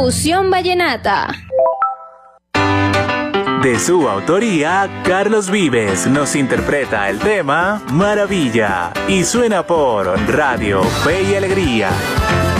Fusión Vallenata. De su autoría, Carlos Vives nos interpreta el tema Maravilla y suena por Radio Fe y Alegría.